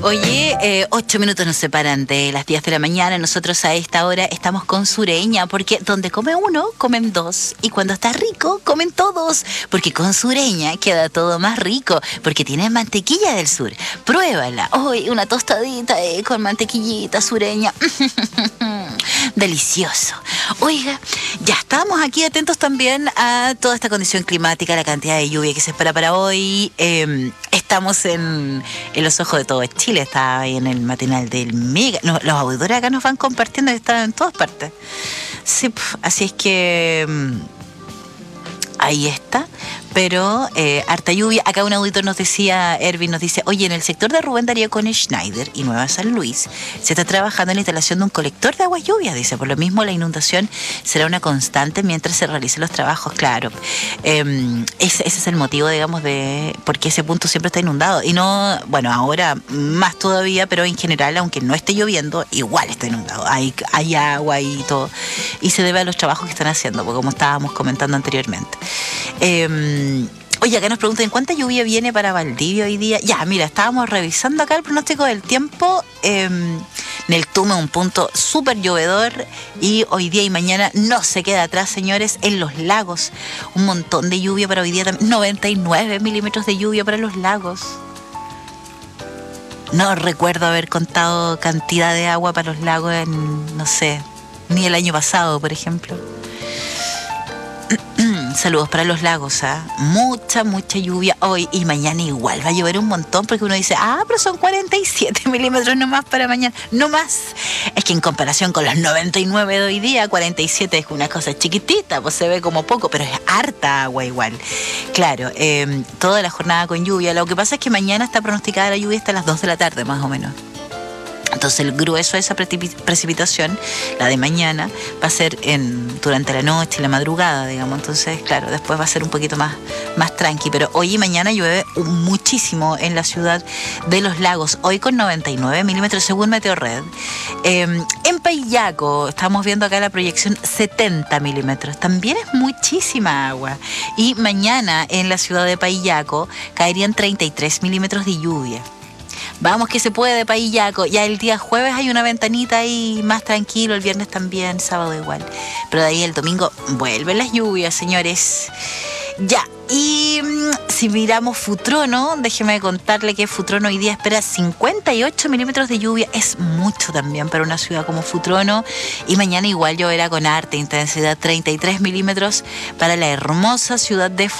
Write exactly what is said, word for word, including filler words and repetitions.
Oye, eh, ocho minutos nos separan de las diez de la mañana. Nosotros a esta hora estamos con Sureña, porque donde come uno, comen dos. Y cuando está rico, comen todos. Porque con Sureña queda todo más rico, porque tiene mantequilla del sur. Pruébala. Hoy una tostadita eh, con mantequillita Sureña. Delicioso. Oiga, ya estábamos aquí atentos también a toda esta condición climática, la cantidad de lluvia que se espera para hoy. Eh, estamos en, en los ojos de todo Chile, está ahí en el matinal del Mega. No, los auditores acá nos van compartiendo que están en todas partes. Sí, así es que ahí está. Pero eh, harta lluvia. Acá un auditor nos decía, Erwin nos dice, oye, en el sector de Rubén Darío con Schneider y Nueva San Luis se está trabajando en la instalación de un colector de aguas lluvias, dice. Por lo mismo la inundación será una constante mientras se realicen los trabajos, claro. Eh, ese, ese es el motivo, digamos, de por qué ese punto siempre está inundado. Y no, bueno, ahora más todavía, pero en general, aunque no esté lloviendo, igual está inundado. Hay, hay agua y todo. Y se debe a los trabajos que están haciendo, porque como estábamos comentando anteriormente. Eh, Oye, acá nos preguntan ¿cuánta lluvia viene para Valdivia hoy día? Ya, mira, estábamos revisando acá el pronóstico del tiempo. Eh, en el Tume, un punto súper llovedor. Y hoy día y mañana no se queda atrás, señores. En los lagos, un montón de lluvia para hoy día también. noventa y nueve milímetros de lluvia para los lagos. No recuerdo haber contado cantidad de agua para los lagos en, no sé, ni el año pasado, por ejemplo. Saludos para los lagos, ¿ah? ¿eh? Mucha, mucha lluvia hoy y mañana igual. Va a llover un montón porque uno dice, ah, pero son cuarenta y siete milímetros nomás para mañana. No más. Es que en comparación con los noventa y nueve de hoy día, cuarenta y siete es una cosa chiquitita, pues se ve como poco, pero es harta agua igual. Claro, eh, toda la jornada con lluvia. Lo que pasa es que mañana está pronosticada la lluvia hasta las dos de la tarde, más o menos. Entonces el grueso de esa precipitación, la de mañana, va a ser en, durante la noche y la madrugada, digamos. Entonces, claro, después va a ser un poquito más, más tranqui. Pero hoy y mañana llueve muchísimo en la ciudad de Los Lagos. Hoy con noventa y nueve milímetros según Meteorred. Eh, en Paillaco, estamos viendo acá la proyección setenta milímetros. También es muchísima agua. Y mañana en la ciudad de Paillaco caerían treinta y tres milímetros de lluvia. Vamos que se puede, Paillaco. Ya el día jueves hay una ventanita ahí más tranquilo, el viernes también, sábado igual. Pero de ahí el domingo vuelven las lluvias, señores. Ya, y mmm, si miramos Futrono, déjeme contarle que Futrono hoy día espera cincuenta y ocho milímetros de lluvia. Es mucho también para una ciudad como Futrono. Y mañana igual lloverá con harta intensidad, treinta y tres milímetros para la hermosa ciudad de